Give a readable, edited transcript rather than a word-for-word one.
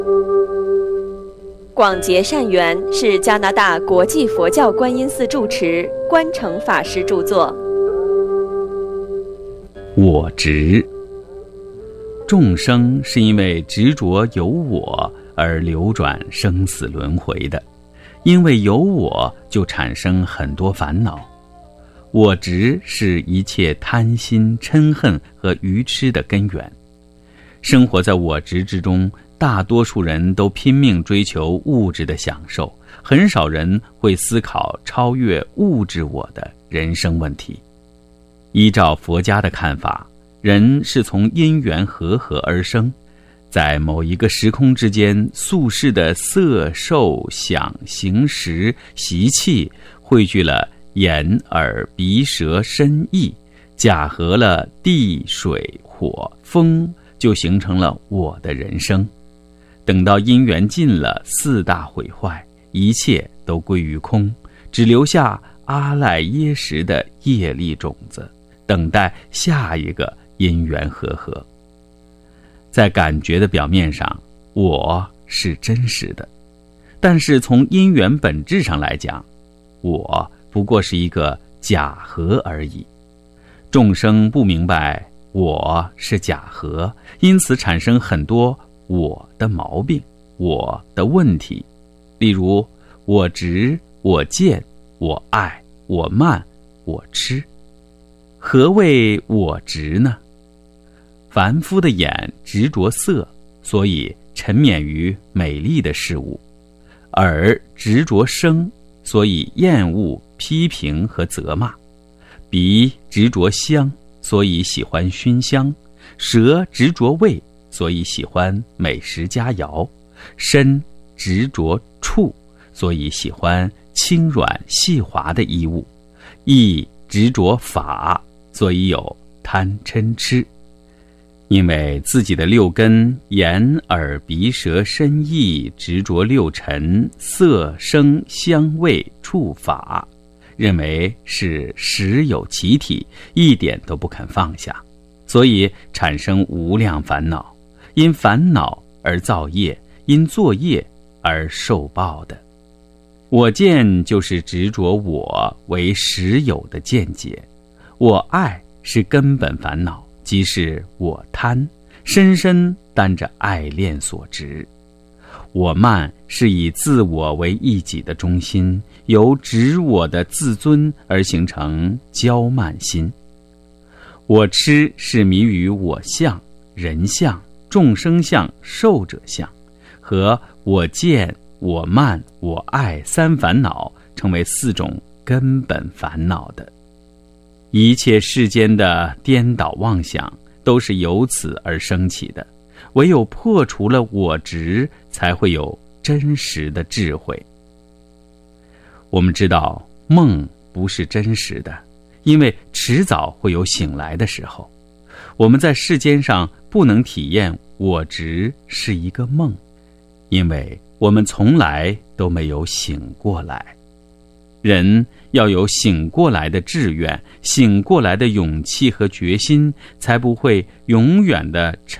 广结善缘是加拿大国际佛教观音寺住持观诚法师著作。 我执，众生是因为执着有我而流转生死轮回的，因为有我就产生很多烦恼。我执是一切贪心、嗔恨和愚痴的根源。生活在我执之中，大多数人都拼命追求物质的享受，很少人会思考超越物质我的人生问题。依照佛家的看法，人是从因缘和合而生，在某一个时空之间，宿世的色、受、想、行、识、习气汇聚了眼、耳、鼻、舌、身、意，假合了地、水、火、风，就形成了我的人生。等到因缘尽了，四大毁坏，一切都归于空，只留下阿赖耶识的业力种子，等待下一个因缘和合。在感觉的表面上，我是真实的，但是从因缘本质上来讲，我不过是一个假合而已。众生不明白我是假合，因此产生很多我的毛病，我的问题。例如我执、我见、我爱、我慢、我痴。何谓我执呢？凡夫的眼执着色，所以沉湎于美丽的事物；耳执着声，所以厌恶、批评和责骂；鼻执着香，所以喜欢熏香；舌执着味，所以喜欢美食佳肴；身执着触，所以喜欢轻软细滑的衣物；意执着法，所以有贪嗔痴。因为自己的六根眼耳鼻舌身意执着六尘色声香味触法，认为是实有其体，一点都不肯放下，所以产生无量烦恼，因烦恼而造业，因作业而受报的。我见就是执着我为实有的见解，我爱是根本烦恼，即是我贪，深深担着爱恋所执。我慢是以自我为一己的中心，由执我的自尊而形成骄慢心。我痴是迷于我相、人相、众生相、寿者相，和我见、我慢、我爱三烦恼成为四种根本烦恼的。一切世间的颠倒妄想都是由此而生起的，唯有破除了我执，才会有真实的智慧。我们知道梦不是真实的，因为迟早会有醒来的时候。我们在世间上不能体验我执是一个梦，因为我们从来都没有醒过来。人要有醒过来的志愿，醒过来的勇气和决心，才不会永远地沉